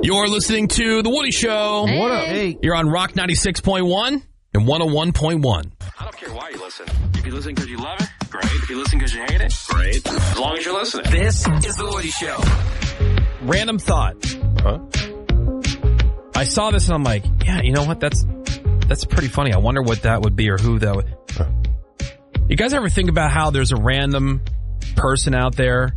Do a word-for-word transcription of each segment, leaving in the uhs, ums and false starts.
You're listening to The Woody Show. Hey. What up? Hey. You're on Rock ninety-six point one and one oh one point one. I don't care why you listen. If you listen because you love it, great. If you listen because you hate it, great. As long as you're listening. This is The Woody Show. Random thought. Huh? I saw this and I'm like, yeah, you know what? That's that's pretty funny. I wonder what that would be or who that would. Huh. You guys ever think about how there's a random person out there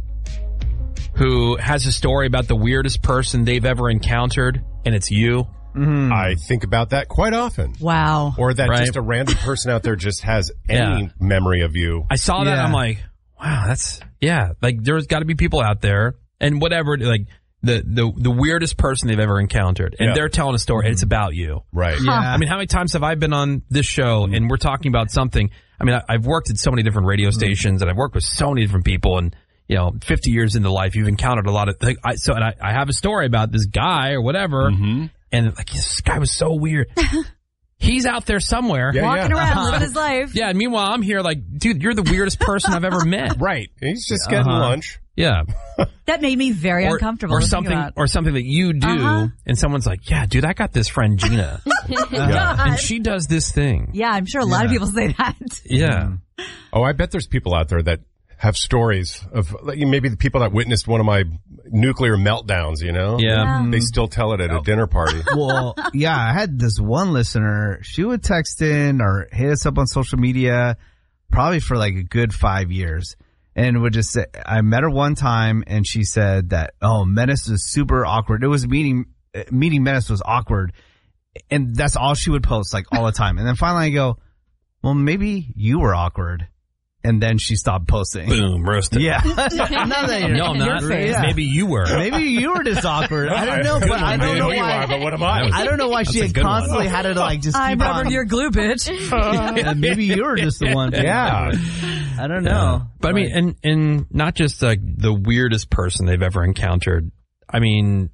who has a story about the weirdest person they've ever encountered, and it's you? Mm. I think about that quite often. Wow. Or that Right. just a random person out there just has any Yeah. memory of you. I saw that, Yeah. I'm like, wow, that's, yeah, like there's got to be people out there, and whatever, like the, the, the weirdest person they've ever encountered, and Yeah. they're telling a story, and it's about you. Right. Yeah. I mean, how many times have I been on this show and we're talking about something? I mean, I, I've worked at so many different radio stations and I've worked with so many different people, and, you know, fifty years into life, you've encountered a lot of things. I, so, and I, I have a story about this guy or whatever, Mm-hmm. and like, this guy was so weird. He's out there somewhere. Yeah, Walking yeah. around, living his life. Yeah, and meanwhile, I'm here like, dude, you're the weirdest person I've ever met. Right. He's just getting Uh-huh. lunch. Yeah. That made me very Or, uncomfortable. or to think something, about. or something that you do, Uh-huh. and someone's like, yeah, dude, I got this friend Gina, God. and she does this thing. Yeah, I'm sure a lot of Yeah. people say that. Yeah. Oh, I bet there's people out there that have stories of like, maybe the people that witnessed one of my nuclear meltdowns, you know? Yeah. They still tell it at a dinner party. Well, yeah, I had this one listener. She would text in or hit us up on social media probably for like a good five years. And would just say, I met her one time and she said that, oh, Menace was super awkward. It was meeting, uh, meeting Menace was awkward. And that's all she would post like all the time. And then finally I go, well, maybe you were awkward. And then she stopped posting. Boom, roasted. Yeah. Not that you're- No, I'm not. Your face. Yeah. Maybe you were. Maybe you were just awkward. I don't know, but I don't know you why. are, but what am I? I don't know why she a had good one. constantly had to like just I'm keep over on. your glue, bitch. Yeah, maybe you were just the one. Yeah. I don't know. But I mean, and, and not just like the weirdest person they've ever encountered. I mean,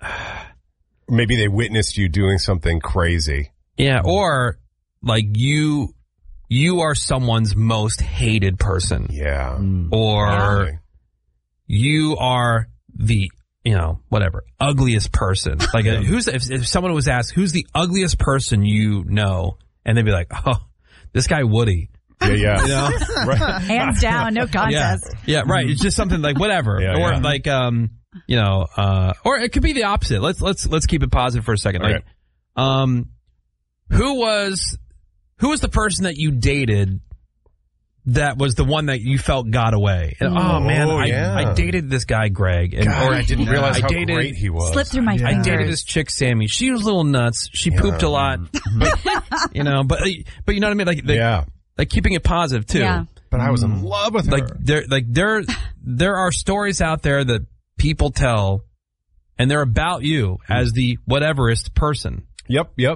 Maybe they witnessed you doing something crazy. yeah, or like you, you are someone's most hated person, Yeah. or Probably. you are the, you know, whatever, ugliest person. Like, uh, who's, if, if someone was asked, who's the ugliest person you know? And they'd be like, oh, this guy Woody. Yeah, yeah. You know? Right. Hands down, no Yeah. contest. Yeah, right. It's just something like whatever. Yeah, or yeah. like, um, you know, uh, or it could be the opposite. Let's, let's, let's keep it positive for a second. Like, Okay. um, who was, who was the person that you dated that was the one that you felt got away? And, oh, man, I, yeah. I dated this guy, Greg. And, God, or I didn't realize I how dated, great he was. Slipped through my Yeah. I fingers. dated this chick, Sammy. She was a little nuts. She pooped a lot. But, you know, but, but you know what I mean? Like, like, Yeah. like keeping it positive too. Yeah. But I was in love with Like her. there, like there, there are stories out there that people tell, and they're about you as the whateverest person. Yep, yep.